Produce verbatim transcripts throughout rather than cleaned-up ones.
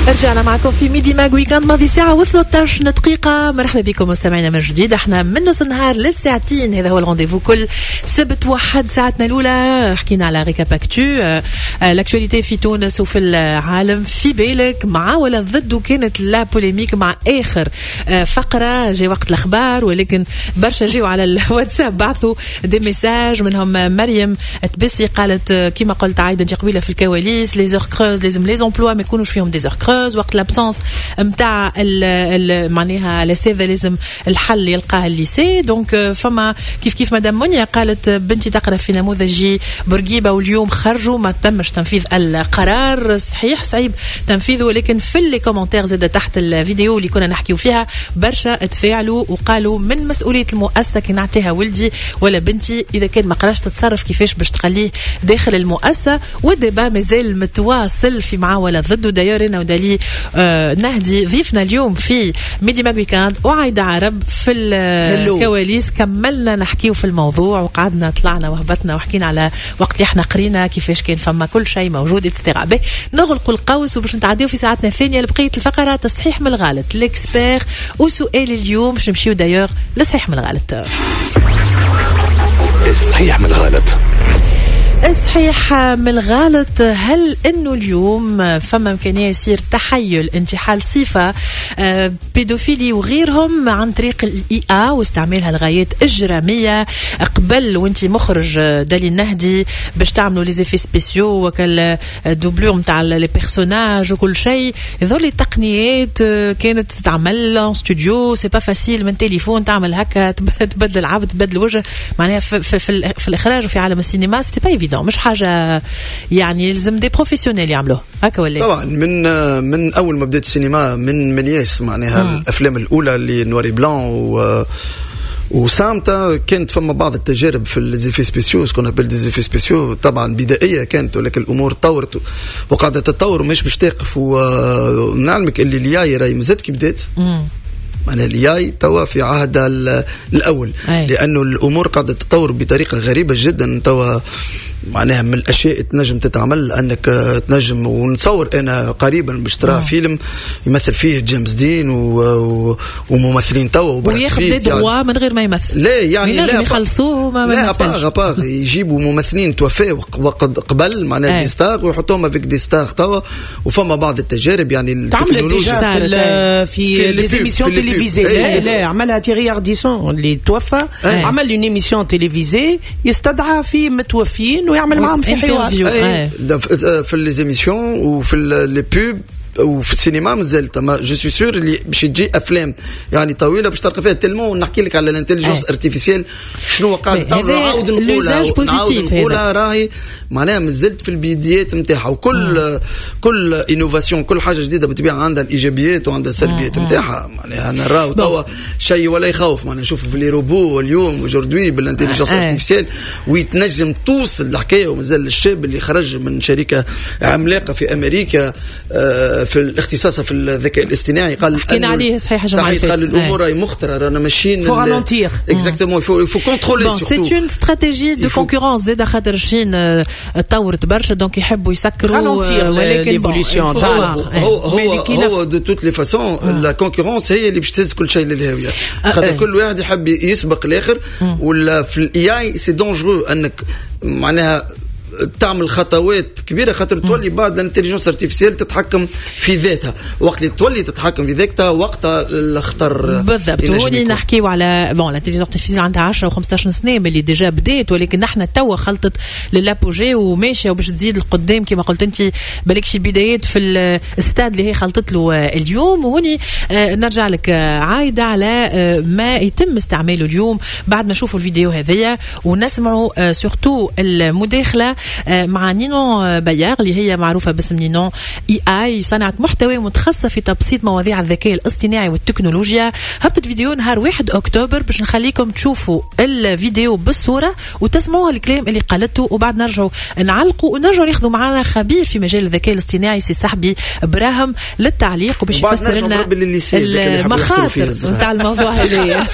رجعنا معكم في ميدي ماغ ويكاند ماضي ساعة وثلاثة عشر دقيقة. مرحبا بكم مستمعينا من جديد. احنا من نص النهار للساعتين، هذا هو الرونديفو كل سبت واحد. ساعتنا الأولى حكينا على ريكاب اكتو، الاكتواليتي في تونس وفي العالم في بالك مع ولا ضد، وكانت لا بوليميك مع آخر فقرة. جاي وقت الأخبار، ولكن برشا جيوا على الواتساب بعثوا دي ميساج، منهم مريم تبسي قالت كما قلت عايدة انت قبيلة في الكواليس لي زور كروز لازم لي زومبلوا ما يكونوش فيهم دي زور كروز. وقت لابسانس متاع معناها الاساتذه لازم الحل يلقاه الليسي. دونك فما كيف كيف مدام منيا قالت بنتي تقرا في نموذجي بورقيبه واليوم خرجوا ما تمش تنفيذ القرار. صحيح صعيب تنفيذه، ولكن في اللي كومنتير زاد تحت الفيديو اللي كنا نحكيو فيها برشا تفاعلوا وقالوا من مسؤوليه المؤسسه كي نعطيها ولدي ولا بنتي اذا كان ما قراش تتصرف كيفاش باش تخليه داخل المؤسسه. والدبا مازال متواصل في معاه ولا ضده. داير انا ودالي آه نهدي ضيفنا اليوم في ميدي ماغ ويكاند وعايدة عرب في الكواليس. كملنا نحكيو في الموضوع وقعدنا طلعنا وهبطنا وحكينا على وقت اللي احنا قرينا كيفاش كان فما كل شيء موجود اتسترابه. نغلقوا القوس وباش نتعديو في ساعتنا الثانيه لبقيه الفقره تصحيح من الغلط ليكسبير. وسؤال اليوم باش نمشيو دايوغ لصحيح من الغلط. الصحيح من الغلط. صحيح من الغلط، هل انه اليوم فما امكانيه يصير تحيل انتحال صفه بيدوفيلي وغيرهم عن طريق الاي اي واستعمالها لغايات اجراميه؟ قبل وانت مخرج دالي النهدي باش تعملوا لي زيفي سبيسيو وكال دوبلور نتاع لي بيرسوناج وكل شيء، هذول التقنيات كانت تتعمل ان ستوديو. سي با فاسيل من تليفون تعمل هكا تبدل عبد تبدل وجه معناها في, في, في, في الاخراج وفي عالم السينما. سيتي با ايفيدون، مش حاجه يعني يلزم دي بروفيسيونيل يعملوا هكا ولا؟ طبعا من من اول ما بديت السينما من ملياس معناها مم. الافلام الاولى اللي نواري بلان و وسامتا كانت فما بعض التجارب في الزيفي سبيسيو سكون ابل دي زيفي سبيسيو طبعا بدائيه كانت، ولكن الامور تطورت وقاعده تتطور ومش باش تقف. ونعلمك اللي الياي راهي مازالت كي بدات أنا الياي توا في عهد الأول أي. لأنه الأمور قاعدة تتطور بطريقة غريبة جدا توا معناها من الأشياء تنجم تتعمل أنك تنجم. ونصور أنا قريبا باش ترى فيلم يمثل فيه جيمس دين و... و... وممثلين توا وياخذ دي دوا يعني من غير ما يمثل. لا يعني لا يخلصوه ما لا أباغ أباغ يجيبوا ممثلين توفاوا وقد قبل معناها دي ستار ويحطوهم فيك دي ستار توا. وفما بعض التجارب يعني التكنولوجيا في في لي زيميسيون تيليفيزي. لا لا عملها تيغي ارديسون اللي توفى عمل اون ايميسيون تيليفيزي يستدعى في متوفيين ويعمل معهم في حوار في لي زيميسيون وفي لي بوب وفي السينما مازالت. ما جو سوي سور اللي باش تجي افلام يعني طويله باش تلقى فيها تلمون. نحكي لك على الانتليجنس ارتيفيسيال شنو قاعد نعاود نقولها نقولها راهي معناها مازالت في البدايات نتاعها. وكل كل انوفاسيون كل حاجه جديده بالطبيعه عندها الايجابيات وعندها السلبيات نتاعها. معناها انا راهو توا شيء ولا يخوف. معناها نشوف في لي روبو اليوم اوجوردي بالانتليجنس ارتيفيسيال ويتنجم توصل الحكايه. ومازال الشاب اللي خرج من شركه عملاقه في امريكا في الاختصاص في الذكاء الاصطناعي قال حكينا عليه صحيح صحيح قال الامور راهي مختره رانا ماشيين فو رالونتير اكزاكتومون يفو يفو كونترولي سورتو سي اون استراتيجي دو كونكورونس زاد خاطر الصين تطورت برشا دونك يحبوا يسكروا ولكن ليفوليسيون هو هو هو دو توت لي فاسون لا كونكورونس هي اللي باش تهز كل شيء للهاويه خاطر كل واحد يحب يسبق الاخر. ولا في الاي اي سي دونجرو انك معناها تعمل خطوات كبيره خاطر تولي بعد الانتليجنس ارتيفيسيال تتحكم في ذاتها. وقت اللي تولي تتحكم في ذاتها وقتها الخطر بالضبط. وني نحكيو على بون الانتليجنس ارتيفيسيال عندها عشرة وخمسطاش سنه ملي ديجا بدات، ولكن نحن توا خلطت للابوجي وماشيه وباش تزيد القدام كما قلت انت بالك شي بدايات في الاستاد اللي هي خلطت له اليوم. وهني نرجع لك عايده على ما يتم استعماله اليوم بعد ما نشوفوا الفيديو هذيا ونسمعوا سورتو المداخله مع نينو بايار اللي هي معروفة باسم نينو اي اي، صنعت محتوى متخصصة في تبسيط مواضيع الذكاء الاصطناعي والتكنولوجيا. هبطت فيديو نهار واحد أكتوبر باش نخليكم تشوفوا الفيديو بالصورة وتسمعوا الكلام اللي قالته وبعد نرجعوا نعلقوا ونرجعوا ناخذوا معنا خبير في مجال الذكاء الاصطناعي سي صاحبي براهم للتعليق وباش يفسر لنا المخاطر نتاع الموضوع هذا.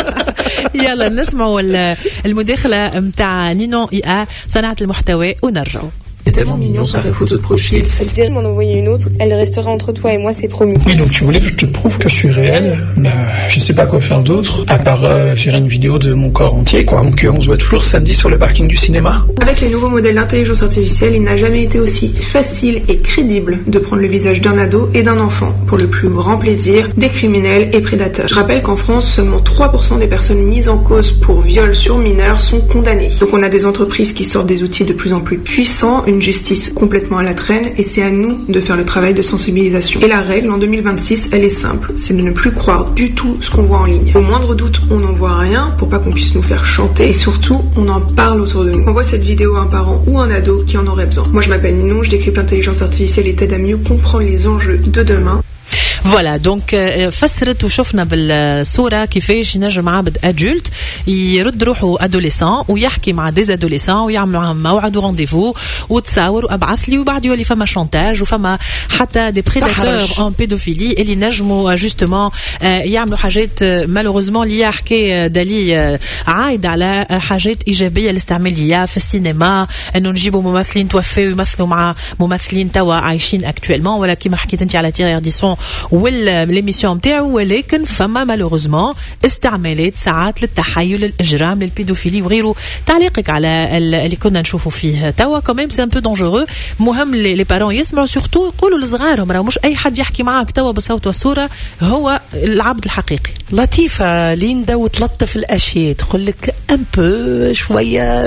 يلا نسمعوا المداخلة نتاع نينو اي اي صناعة المحتوى ونرجعوا. C'est tellement mignon sur ta photo de profil. Ça te dirait de m'en envoyer une autre, elle restera entre toi et moi, c'est promis. Oui, donc tu voulais que je te prouve que je suis réel, mais je sais pas quoi faire d'autre, à part euh, faire une vidéo de mon corps entier, quoi. Donc on se voit toujours samedi sur le parking du cinéma. Avec les nouveaux modèles d'intelligence artificielle, il n'a jamais été aussi facile et crédible de prendre le visage d'un ado et d'un enfant, pour le plus grand plaisir des criminels et prédateurs. Je rappelle qu'en France, seulement trois pour cent des personnes mises en cause pour viol sur mineurs sont condamnées. Donc on a des entreprises qui sortent des outils de plus en plus puissants, une justice complètement à la traîne, et c'est à nous de faire le travail de sensibilisation. Et la règle en deux mille vingt-six, elle est simple, c'est de ne plus croire du tout ce qu'on voit en ligne. Au moindre doute, on n'en voit rien pour pas qu'on puisse nous faire chanter, et surtout, on en parle autour de nous. On voit cette vidéo à un parent ou un ado qui en aurait besoin. Moi je m'appelle Ninon, je décrypte l'intelligence artificielle et t'aide à mieux comprendre les enjeux de demain. فوالا دونك فسرت وشفنا بالصوره كيفاش ينجم عبد ادولت يرد روحه ادوليسون ويحكي مع ديز ادوليسون ويعمل معهم موعد ورونديفو وتصاور وابعث لي وبعد يولي فما شونتاج وفما حتى دي بريداتور اون بيدوفيلي اللي نجموا جوستومون يعملوا حاجات مالوغوزمون اللي يحكي دالي عايد على حاجات ايجابيه الاستعماليه في السينما انه نجيبوا ممثلين توفوا ويمثلوا مع ممثلين توا عايشين اكطوالمون ولا كيما حكيت انت على تيغ ديسون والليميسيون نتاعو ولكن فما مالوغوزمون استعمالات ساعات للتحيل للاجرام للبيدوفيلي وغيره. تعليقك على اللي كنا نشوفوا فيه توا كوميم سي ان بو دونجورو مهم لي بارون يسمعوا سورتو يقولوا لصغارهم راه مش اي حد يحكي معاك توا بالصوت والصوره هو العبد الحقيقي. لطيفه ليندا وتلطف الاشياء تقول لك ان بو شويه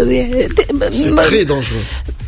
تري دونجورو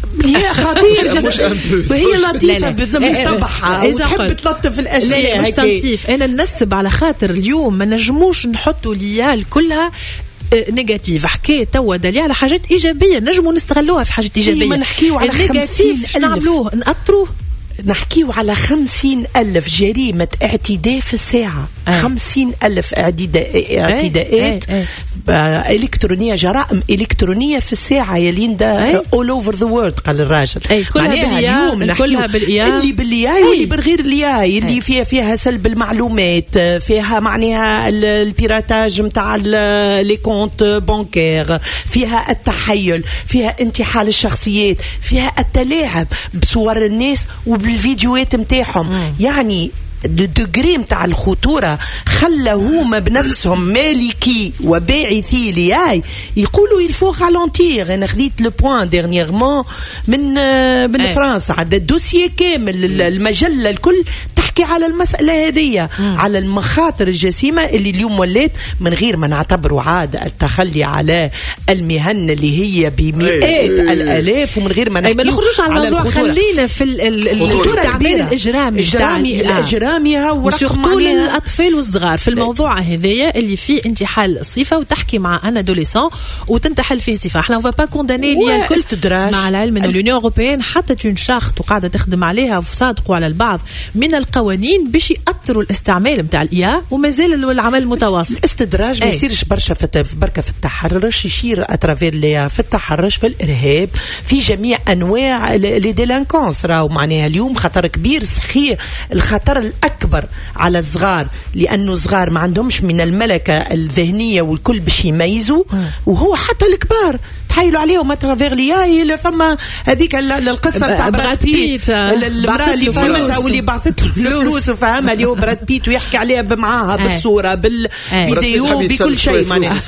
هي خطير وهي لطيفه بدنا نطبعها وتحب تلطف الاشياء. لا مش تلطيف انا ننسب على خاطر اليوم ما نجموش نحطوا ليال كلها نيجاتيف. حكايه توا دليل على حاجات ايجابيه نجموا نستغلوها في حاجات ايجابيه. ما نحكيو على خمسين نعملوه نقطروه نحكيو على خمسين ألف جريمة اعتداء في الساعة. آه. خمسين ألف اعتداء اعتداءات آه. آه. إلكترونية جرائم إلكترونية في الساعة يا ليندا آه. all over the world قال الراجل. معناها اليوم نحكيو اللي بالياي واللي بالغير الياي اللي فيها فيها سلب المعلومات فيها معناها البيراتاج متاع لي كونت بانكير فيها التحيل فيها انتحال الشخصيات فيها التلاعب بصور الناس وبالفيديوهات متاعهم. يعني الدجري متاع الخطورة خلى هما بنفسهم مالكي وباعثي لياي يقولوا يلفو غالونتير. أنا خذيت لو بوان ديرنييرمون من من أي. فرنسا عند الدوسية كامل المجلة الكل تحكي على المسألة هذه على المخاطر الجسيمة اللي اليوم ولات من غير ما نعتبروا عاد التخلي على المهن اللي هي بمئات أي. الآلاف ومن غير ما نحكي ما نخرجوش على الموضوع خلينا في الاستعمال الإجرامي الإجرامي الإجرامي وسورتو للأطفال والصغار في الموضوع هذايا اللي فيه انتحال الصفة وتحكي مع أن أدوليسون وتنتحل فيه صفة. احنا فا با كونداني ليا الكل مع العلم أن اليونيون أوروبيين حطت اون شارت وقاعدة تخدم عليها وصادقوا على البعض من القوانين باش يأثروا الاستعمال متاع الإيا ومازال العمل متواصل. الاستدراج ما يصيرش برشا في بركة في التحرش يشير أترافير ليا في التحرش في الإرهاب في جميع أنواع لي ديلانكونس راهو معناها اليوم خطر كبير صحيح الخطر أكبر على الصغار لأنه الصغار ما عندهمش من الملكة الذهنية والكل باش يميزوا وهو حتى الكبار تحايلوا عليهم أترافير ليا فما هذيك القصة تاع براد بيت المرأة اللي فهمتها واللي بعثت له فلوس وفهمها اليوم براد بيت ويحكي عليها معاها بالصورة بالفيديو بكل شيء معناها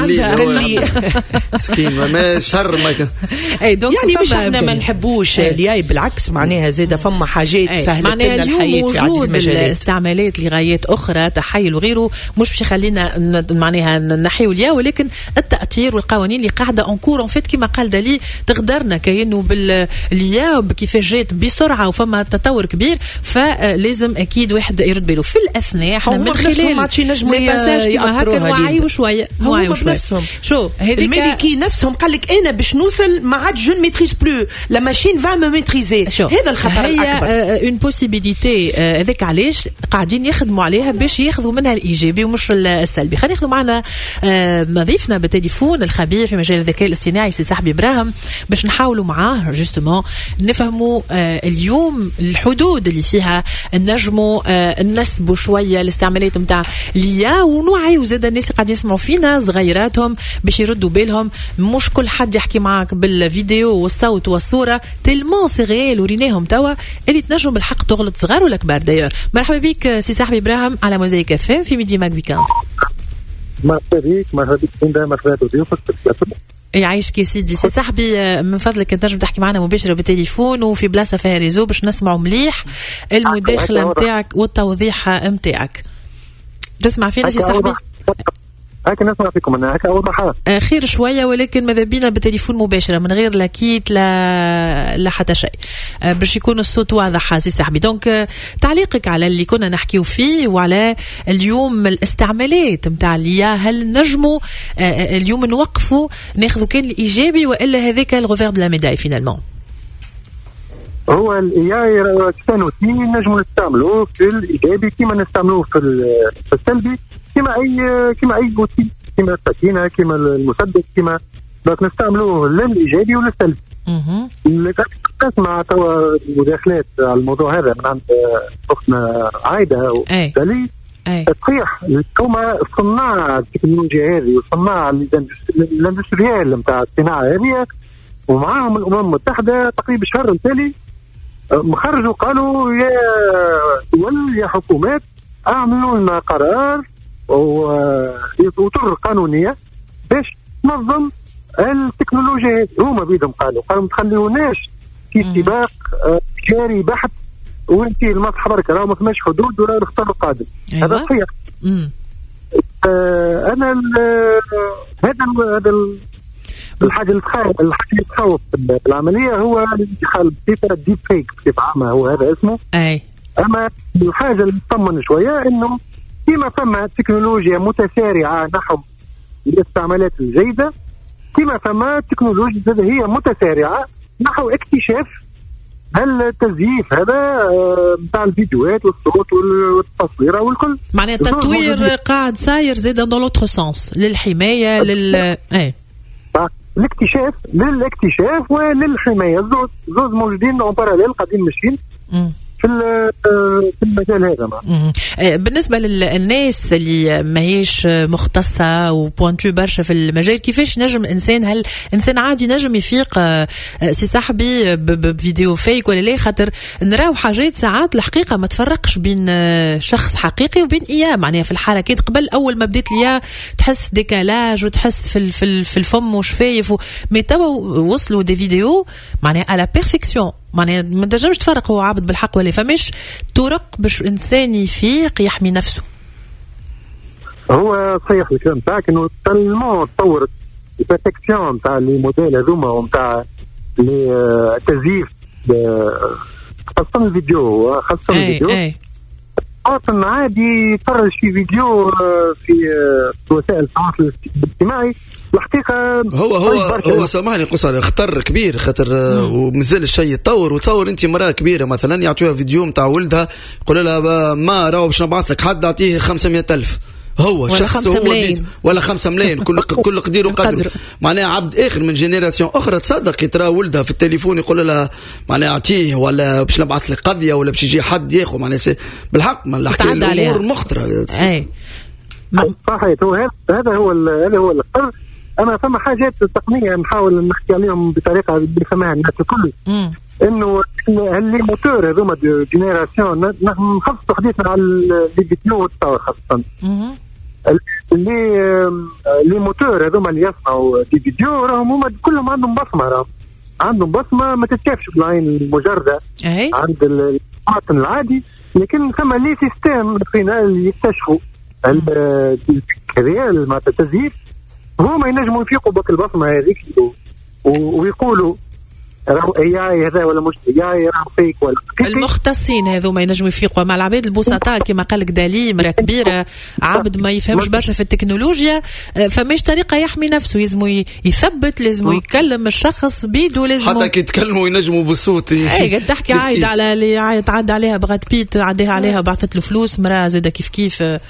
مسكين ما شر ما يعني مش احنا ما نحبوش لياي بالعكس معناها زيادة فما حاجات سهلة لنا الحياة في عدة المجالات استعمالات لغايات أخرى تحيل وغيره مش باش يخلينا معناها نحيو ليا ولكن التأثير والقوانين اللي قاعدة أنكور ان فيت كما قال دالي تقدرنا كأنه بالليا كيفاش جات بسرعة وفما تطور كبير فلازم أكيد واحد يرد باله في الأثناء احنا من خلال الباساج كما هكا نوعيو شوية نوعيو شوية شو هذيك الميديكي نفسهم قال لك أنا باش نوصل ما عاد جو ميتريز بلو لا ماشين فا مو ميتريزي هذا الخطر الأكبر. هي اون بوسيبيليتي هذاك علاش قاعدين يخدموا عليها باش ياخذوا منها الإيجابي ومش السلبي. خلينا ناخذوا معنا مضيفنا بالتليفون الخبير في مجال الذكاء الاصطناعي سي صاحبي إبراهيم باش نحاولوا معاه جوستومون نفهموا اليوم الحدود اللي فيها نجموا نسبوا شويه الاستعمالات نتاع ليا ونوعيوا زاد الناس اللي قاعدين يسمعوا فينا صغيراتهم باش يردوا بالهم مش كل حد يحكي معاك بالفيديو والصوت والصوره تلمون سي ريال وريناهم توا اللي تنجم بالحق تغلط صغار ولا كبار. داير مرحبا بك سي صاحبي إبراهيم على موزايك اف ام في ميدي ماك ويكاند. مرحبا بك مرحبا بك مرحبا بضيوفك. يعيشك يا سيدي. سي صاحبي من فضلك تنجم تحكي معنا مباشرة بالتليفون وفي بلاصة فيها ريزو باش نسمعوا مليح المداخلة متاعك والتوضيح متاعك. تسمع فينا سي صاحبي؟ هاك نسمع فيكم انا هاك اوضح خير شويه ولكن ماذا بينا بالتليفون مباشره من غير لا كيت لا لا حتى شيء باش يكون الصوت واضح سي صاحبي. دونك تعليقك على اللي كنا نحكيو فيه وعلى اليوم الاستعمالات نتاع ليا هل نجموا اليوم نوقفوا ناخذوا كان الايجابي والا هذاك الغوفير دو لا ميداي فينالمون؟ هو الاي كانوا نجموا نستعملوه في الايجابي كما نستعملوه في السلبي كما اي كما اي اوتي كما السكينه كما المسدس كما باش نستعملوه للايجابي وللسلبي. اها اللي تسمع توا مداخلات على الموضوع هذا من عند اختنا عايده ودليل صحيح هما صناع التكنولوجيا هذه وصناع الاندستريال نتاع الصناعه هذه ومعاهم الامم المتحده تقريبا الشهر التالي مخرجوا قالوا يا دول يا حكومات اعملوا لنا قرار وإطار قانونية باش تنظم التكنولوجيا. هما بيدهم قالوا قالوا ما تخليوناش في سباق جاري بحت وانتي المصلحة برك راه ما فماش حدود ولا نختار القادم. أيوة. هذا صحيح. آه أنا هذا هذا الحاجة اللي تخوف الحاجة اللي تخوف العملية هو الانتقال بصفة ديب فيك بصفة عامة هو هذا اسمه. أي. أما الحاجة اللي تطمن شوية إنه كما فما تكنولوجيا متسارعة نحو الاستعمالات الجيدة كما فما تكنولوجيا هي متسارعة نحو اكتشاف هل التزييف هذا بتاع الفيديوهات والصوت والتصوير والكل معناها التطوير قاعد ساير زيدا دون لوتر سونس للحماية لل ايه الاكتشاف للاكتشاف وللحماية زوز زوز موجودين اون باراليل قاعدين ماشيين في في المجال هذا. بالنسبه للناس اللي ماهيش مختصه وبوانتو برشا في المجال كيفاش نجم الانسان هل انسان عادي نجم يفيق سي صاحبي بفيديو فيك ولا لا؟ خاطر نراو حاجات ساعات الحقيقه ما تفرقش بين شخص حقيقي وبين اياه معناها في الحركات قبل اول ما بديت ليا تحس ديكالاج وتحس في في الفم وشفايف مي توا وصلوا دي فيديو معناها على بيرفكسيون معناها ما تنجمش تفرق هو عابد بالحق ولا فماش طرق باش انسان يفيق يحمي نفسه. هو صحيح الكلام تاعك انه تلمون تطورت البروتكسيون تاع لي موديل هذوما وتاع لي تزييف خاصة الفيديو خاصة الفيديو اي اصلا عادي يتفرج في فيديو في وسائل التواصل الاجتماعي الحقيقه هو هو هو سامحني قصر خطر كبير خاطر ومازال الشيء يتطور وتصور انت مراه كبيره مثلا يعطيها فيديو نتاع ولدها يقول لها ما راهو باش نبعث لك حد اعطيه خمسمائة ألف هو شخص هو بيد ولا خمسة ملايين كل كل قدير وقدره معناها عبد اخر من جينيراسيون اخرى تصدق ترى ولدها في التليفون يقول لها معناها اعطيه ولا باش نبعث لك قضيه ولا باش يجي حد ياخذ معناها بالحق ما نحكي الامور مخطره. اي صحيح هو هذا هو هذا هو الخطر. انا فما حاجات تقنيه نحاول نحكي عليهم بطريقه بفهمها الناس الكل انه اللي موتور هذوما جينيراسيون نخصصوا حديثنا على الفيديو والتصور خاصه اللي اللي موتور هذوما اللي يصنعوا دي فيديو راهم هما كلهم عندهم بصمه راهم عندهم بصمه ما تتشافش بالعين المجرده عند المواطن العادي لكن ثم لي سيستم فينا اللي يكتشفوا الكريال مع التزييف هما ينجموا يفيقوا بك البصمه هذيك ويقولوا راهو اي هذا ولا مش اي راهو فيك ولا المختصين هذو ما ينجموا يفيقوا مع العباد البسطاء كما قالك دالي مرة كبيرة عبد ما يفهمش برشا في التكنولوجيا فماش طريقة يحمي نفسه لازم يثبت لازم يكلم الشخص بيدو لازم حتى كي يتكلموا ينجموا بالصوت اي قد تحكي عايد على اللي عايد عليها بغات بيت عديها عليها بعثت له فلوس مرة زاده كيف كيف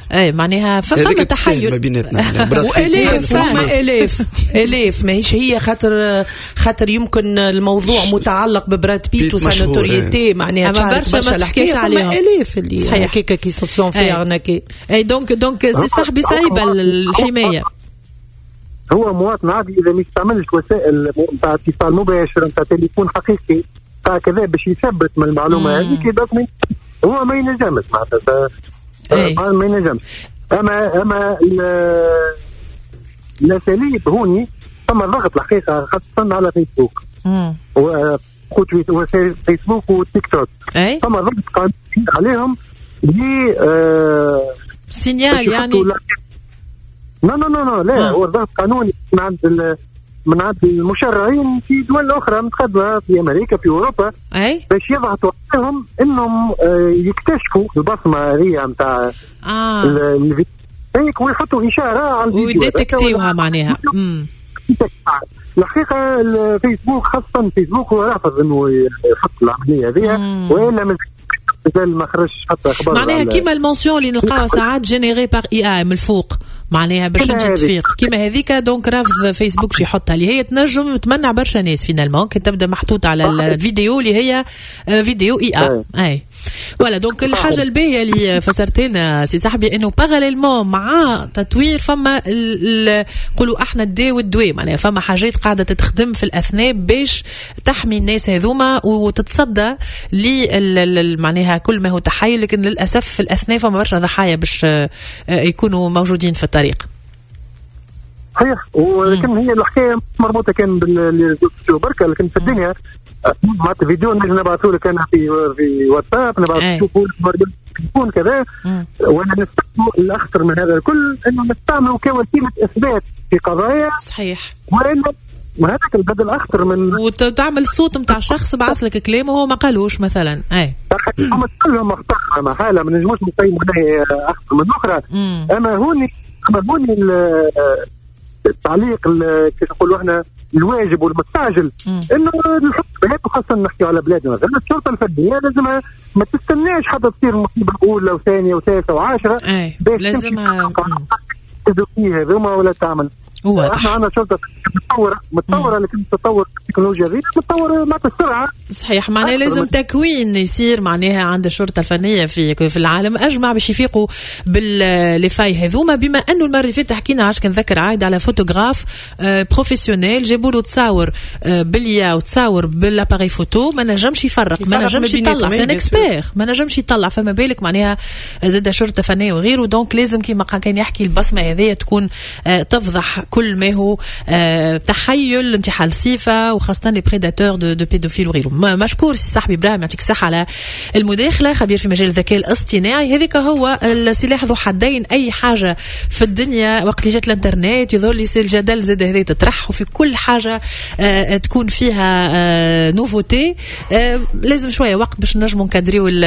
اي معناها فما تحيل ما بيناتنا والاف هما الاف الاف ماهيش هي خاطر خاطر يمكن الموضوع متعلق ببراد بيت وسانوتوريتي معناها برشا ما تحكيش عليهم الاف اللي هكاك كي سوسون فيرنا كي اي دونك دونك سي صاحبي صعيبه الحمايه. هو مواطن عادي اذا ما يستعملش وسائل نتاع اتصال مباشر نتاع تليفون حقيقي تاع كذا باش يثبت من المعلومه هذيك دوك هو ما ينجمش معناتها ما ينجمش. اما اما الاساليب هوني ثم ضغط الحقيقه خاصه على فيسبوك و فيسبوك وتيك توك ثم ضغط قانوني عليهم ل سينيال يعني لا لا لا لا هو ضغط قانوني من عند من عند المشرعين في دول اخرى متقدمه في امريكا في اوروبا اي باش يضغطوا عليهم انهم يكتشفوا البصمه هذه نتاع اه هيك ويحطوا اشاره على الفيديو ويديتكتيوها معناها. امم الحقيقه الفيسبوك خاصه فيسبوك هو رافض انه يحط العمليه هذه والا مازال ما خرجش حتى اخبار معناها كيما المونسيون اللي نلقاها ساعات جينيري بار اي اي من الفوق معناها باش نجي تفيق كيما هذيك دونك رافض فيسبوك شي يحطها اللي هي تنجم تمنع برشا ناس فينالمون كي تبدا محطوط على الفيديو اللي هي فيديو اي اي اي ولا دونك الحاجه الباهيه اللي فسرت لنا سي صاحبي انه باراليلمون مع تطوير فما نقولوا احنا الدواء والدواء معناها فما حاجات قاعده تتخدم في الاثناء باش تحمي الناس هذوما وتتصدى ل معناها كل ما هو تحيل لكن للاسف في الاثناء فما برشا ضحايا باش يكونوا موجودين في الطريق. صحيح ولكن هي الحكايه مربوطه كان بالفيديو بركه لكن في الدنيا معناتها فيديو نبعثوا لك انا في في واتساب نبعث تشوفوا يكون كذا وانا نستخدم الاخطر من هذا الكل انه نستعمله كوسيله اثبات في قضايا صحيح والا وهذاك البدل اخطر من وتعمل الصوت نتاع شخص بعث لك كلام وهو ما قالوش مثلا اي هم كلهم اخطاء ما حاله ما نجموش نقيموا عليه اخطر من الاخرى. اما هوني اما هوني التعليق كيف نقولوا احنا الواجب والمستعجل انه الحكومات وخاصه نحكي على بلادنا مثلا الشرطه الفرديه لازم ما تستناش حتى تصير المصيبه اولى وثانيه وثالثه وعشره لازم فيها هذوما ولا تعمل. احنا عندنا شرطه متطوره متطوره لكن تطور التكنولوجيا ذي متطوره مع السرعه صحيح معناها لازم تكوين يصير معناها عند الشرطه الفنيه في في العالم اجمع باش يفيقوا بالليفاي هذوما بما انه المره اللي فاتت حكينا عاش كنذكر عايد على فوتوغراف بروفيسيونيل جابوا له تصاور باليا وتصاور بالاباري فوتو ما نجمش يفرق ما نجمش يطلع سان اكسبير ما نجمش يطلع فما بالك معناها زاد شرطه فنيه وغيره دونك لازم كيما كان يحكي البصمه هذه تكون تفضح كل ما هو تحيل انتحال صفه وخاصه لي بريداتور دو دو بيدوفيل وغيره. مشكور سي صاحبي ابراهيم يعطيك الصحه على المداخله خبير في مجال الذكاء الاصطناعي. هذيك هو السلاح ذو حدين اي حاجه في الدنيا وقت اللي جات الانترنت يظهر لي الجدل زاد هذه تطرح وفي كل حاجه تكون فيها نوفوتي لازم شويه وقت باش نجموا نكادريو